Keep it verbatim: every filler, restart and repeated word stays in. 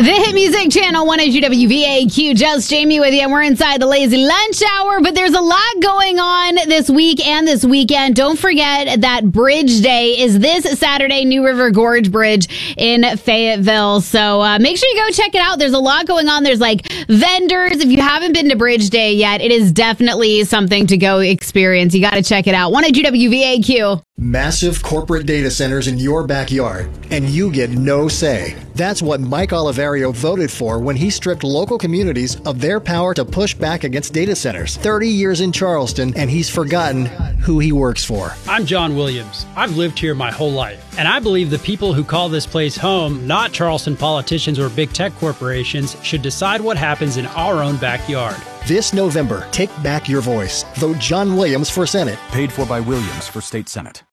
The Hit Music Channel, one H W V A Q. Just Jamie with you, and we're inside the lazy lunch hour. But there's a lot going on this week and this weekend. Don't forget that Bridge Day is this Saturday, New River Gorge Bridge in Fayetteville. So uh, make sure you go check it out. There's a lot going on. There's like vendors. If you haven't been to Bridge Day yet, it is definitely something to go experience. You got to check it out. one H W V A Q. Massive corporate data centers in your backyard, and you get no say. That's what Mike Oliverio voted for when he stripped local communities of their power to push back against data centers. thirty years in Charleston, and he's forgotten who he works for. I'm John Williams. I've lived here my whole life, and I believe the people who call this place home, not Charleston politicians or big tech corporations, should decide what happens in our own backyard. This November, take back your voice. Vote John Williams for Senate. Paid for by Williams for State Senate.